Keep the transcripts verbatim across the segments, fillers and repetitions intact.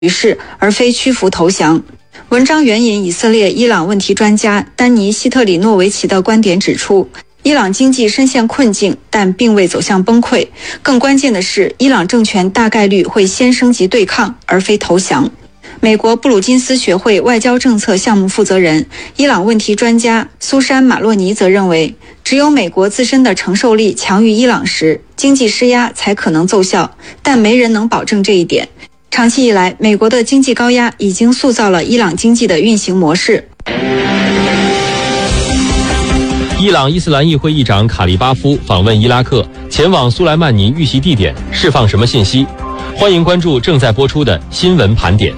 局势，而非屈服投降。文章援引以色列伊朗问题专家丹尼希特里诺维奇的观点指出，伊朗经济深陷困境，但并未走向崩溃。更关键的是，伊朗政权大概率会先升级对抗，而非投降。美国布鲁金斯学会外交政策项目负责人、伊朗问题专家苏珊·马洛尼则认为，只有美国自身的承受力强于伊朗时，经济施压才可能奏效，但没人能保证这一点。长期以来，美国的经济高压已经塑造了伊朗经济的运行模式。 伊朗伊斯兰议会议长卡利巴夫访问伊拉克，前往苏莱曼尼遇袭地点，释放什么信息？欢迎关注正在播出的新闻盘点。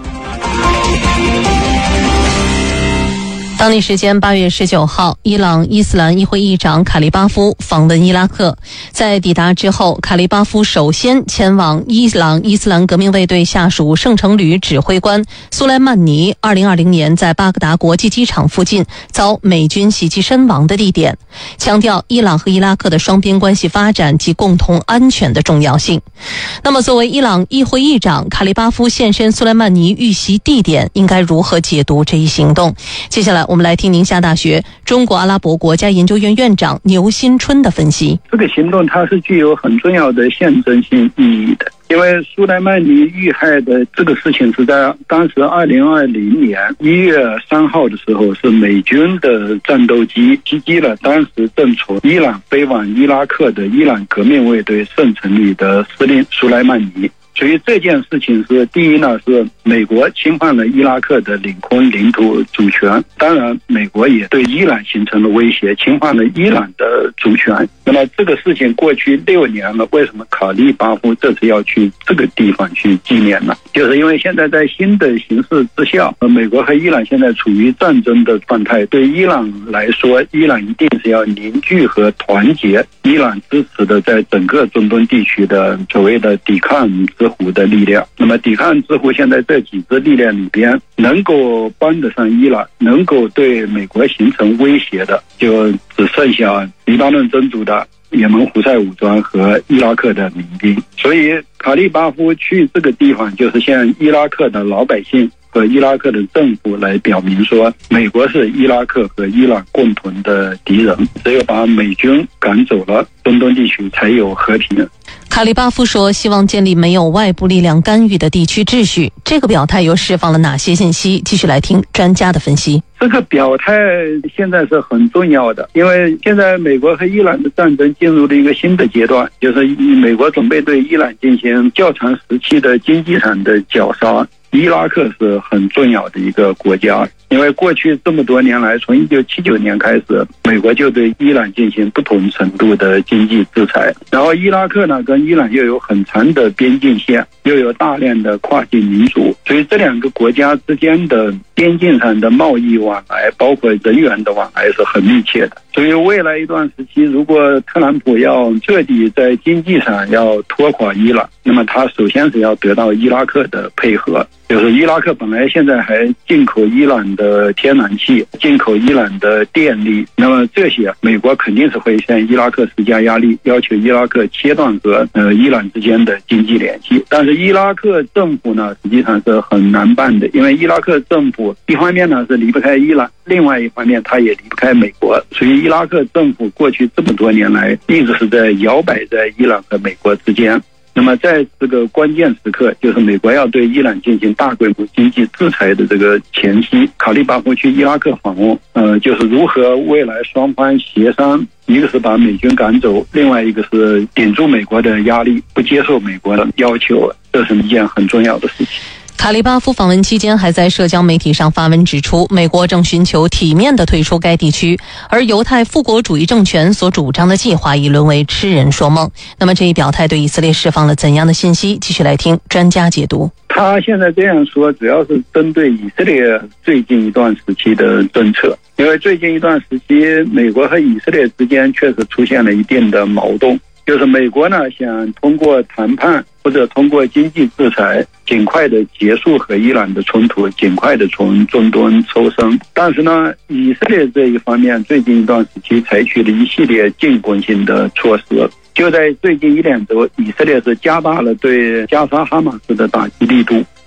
当地时间八月十九号，伊朗伊斯兰议会议长卡利巴夫访问伊拉克。在抵达之后，卡利巴夫首先前往伊朗伊斯兰革命卫队下属圣城旅指挥官苏莱曼尼二零二零年在巴格达国际机场附近遭美军袭击身亡的地点，强调伊朗和伊拉克的双边关系发展及共同安全的重要性。那么，作为伊朗议会议长，卡利巴夫现身苏莱曼尼遇袭地点，应该如何解读这一行动？接下来我们来听宁夏大学中国阿拉伯国家研究院院长牛新春的分析。 这个行动它是具有很重要的象征性意义的，因为苏莱曼尼遇害的这个事情是在当时二零二零年一月三号的时候，是美军的战斗机袭击了当时正从伊朗飞往伊拉克的伊朗革命卫队圣城旅的司令苏莱曼尼。所以这件事情是，第一呢，是美国侵犯了伊拉克的领空领土主权，当然美国也对伊朗形成了威胁，侵犯了伊朗的主权。那么这个事情过去六年了，为什么卡利巴夫这次要去这个地方去纪念呢？就是因为现在在新的形势之下，美国和伊朗现在处于战争的状态，对伊朗来说，伊朗一定是要凝聚和团结伊朗支持的在整个中东地区的所谓的抵抗之湖的力量。那么抵抗之湖现在这几支力量里边，能够帮得上伊朗，能够对美国形成威胁的，就只剩下黎巴嫩真主的也门胡塞武装和伊拉克的民兵。所以卡利巴夫去这个地方，就是向伊拉克的老百姓和伊拉克的政府来表明说，美国是伊拉克和伊朗共同的敌人，只有把美军赶走了，中东地区才有和平。 卡利巴夫说，希望建立没有外部力量干预的地区秩序。这个表态又释放了哪些信息？继续来听专家的分析。 这个表态现在是很重要的，因为现在美国和伊朗的战争进入了一个新的阶段，就是美国准备对伊朗进行较长时期的经济上的绞杀。伊拉克是很重要的一个国家，因为过去这么多年来，从一九七九年开始，美国就对伊朗进行不同程度的经济制裁。然后伊拉克呢，跟伊朗又有很长的边境线，又有大量的跨境民族，所以这两个国家之间的边境上的贸易往来，包括人员的往来是很密切的。所以未来一段时期，如果特朗普要彻底在经济上要拖垮伊朗，那么他首先是要得到伊拉克的配合。就是伊拉克本来现在还进口伊朗的天然气，进口伊朗的电力，那么这些美国肯定是会向伊拉克施加压力，要求伊拉克切断和呃伊朗之间的经济联系。但是伊拉克政府呢，实际上是很难办的，因为伊拉克政府一方面呢是离不开伊朗，另外一方面他也离不开美国，所以伊拉克政府过去这么多年来一直是在摇摆在伊朗和美国之间。那么在这个关键时刻，就是美国要对伊朗进行大规模经济制裁的这个前夕，卡利巴夫去伊拉克访问，呃，就是如何未来双方协商，一个是把美军赶走，另外一个是顶住美国的压力，不接受美国的要求，这是一件很重要的事情。 卡利巴夫访问期间还在社交媒体上发文指出，美国正寻求体面地退出该地区，而犹太复国主义政权所主张的计划已沦为痴人说梦。那么这一表态对以色列释放了怎样的信息？继续来听专家解读。 他现在这样说，主要是针对以色列最近一段时期的政策，因为最近一段时期美国和以色列之间确实出现了一定的矛盾，就是美国呢想通过谈判或者通过经济制裁尽快的结束和伊朗的冲突，尽快的从中东抽身。但是呢，以色列这一方面最近一段时期采取了一系列进攻性的措施。就在最近一两周，以色列是加大了对加沙哈马斯的打击力度，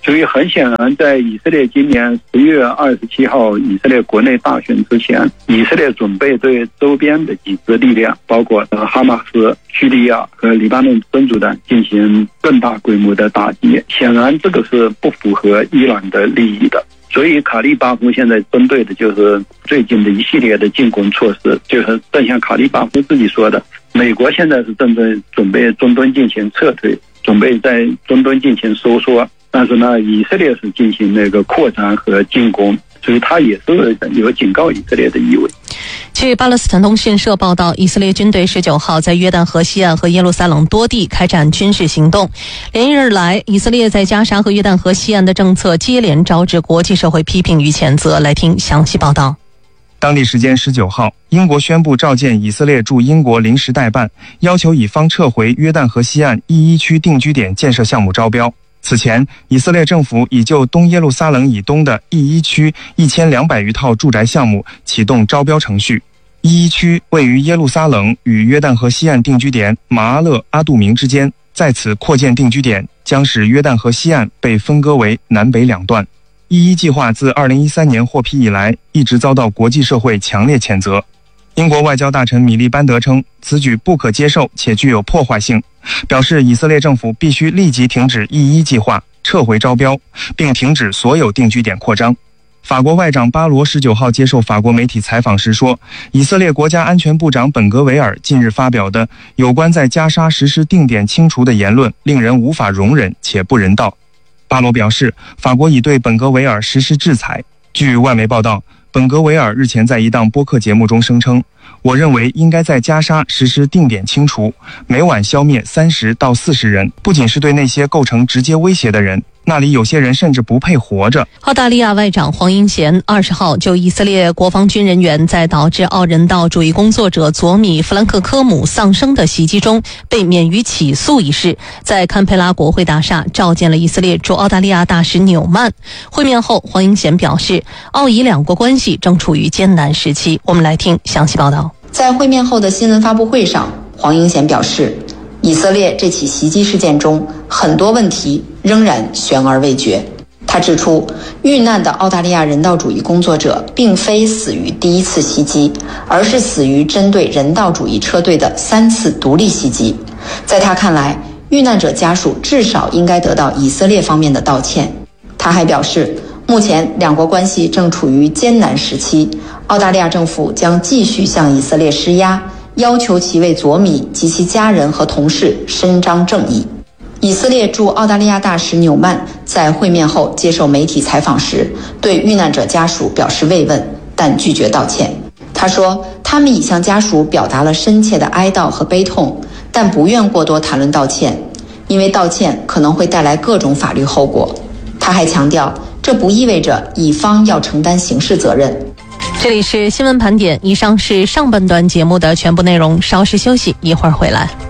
所以很显然，在以色列今年十一月二十七号以色列国内大选之前，以色列准备对周边的几支力量，包括哈马斯、叙利亚和黎巴嫩真主党进行更大规模的打击。显然这个是不符合伊朗的利益的。所以卡利巴夫现在针对的就是最近的一系列的进攻措施，就是正像卡利巴夫自己说的，美国现在是正在准备中东进行撤退，准备在中东进行收缩，但是呢，以色列是进行那个扩张和进攻，所以他也是有警告以色列的意味。 据巴勒斯坦通讯社报道，以色列军队十九号在约旦河西岸和耶路撒冷多地开展军事行动。连日来，以色列在加沙和约旦河西岸的政策接连招致国际社会批评与谴责。来听详细报道。 当地时间十九号，英国宣布召见以色列驻英国临时代办，要求以方撤回约旦河西岸 E 一 区定居点建设项目招标。此前，以色列政府已就东耶路撒冷以东的 E 一 区一千两百余套住宅项目启动招标程序。E 一 区位于耶路撒冷与约旦河西岸定居点马阿勒阿杜明之间，在此扩建定居点将使约旦河西岸被分割为南北两段。E 一 计划自二零一三年获批以来，一直遭到国际社会强烈谴责。英国外交大臣米利班德称，此举不可接受且具有破坏性，表示以色列政府必须立即停止 E 一 计划，撤回招标，并停止所有定居点扩张。法国外长巴罗十九号接受法国媒体采访时说，以色列国家安全部长本格维尔近日发表的有关在加沙实施定点清除的言论令人无法容忍且不人道。巴罗表示，法国已对本格维尔实施制裁。据外媒报道，本格维尔日前在一档播客节目中声称，我认为应该在加沙实施定点清除，每晚消灭三十到四十人，不仅是对那些构成直接威胁的人，那里有些人甚至不配活着。 澳大利亚外长黄英贤二十号就以色列国防军人员在导致奥人道主义工作者佐米·弗兰克科姆丧生的袭击中被免于起诉一事，在堪培拉国会大厦召见了以色列驻澳大利亚大使纽曼。会面后，黄英贤表示，澳以两国关系正处于艰难时期。我们来听详细报道。 在会面后的新闻发布会上，黄英贤表示，以色列这起袭击事件中很多问题仍然悬而未决。他指出，遇难的澳大利亚人道主义工作者并非死于第一次袭击，而是死于针对人道主义车队的三次独立袭击。在他看来，遇难者家属至少应该得到以色列方面的道歉。他还表示，目前两国关系正处于艰难时期，澳大利亚政府将继续向以色列施压，要求其为佐米及其家人和同事伸张正义。以色列驻澳大利亚大使纽曼在会面后接受媒体采访时，对遇难者家属表示慰问，但拒绝道歉。他说，他们已向家属表达了深切的哀悼和悲痛，但不愿过多谈论道歉，因为道歉可能会带来各种法律后果。他还强调，这不意味着乙方要承担刑事责任。 这里是新闻盘点，以上是上半段节目的全部内容，稍事休息，一会儿回来。